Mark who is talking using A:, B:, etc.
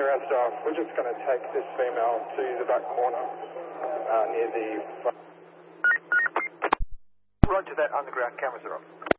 A: underground staff, we're just going to take this female to the back corner near the...
B: Roger that, underground cameras are on.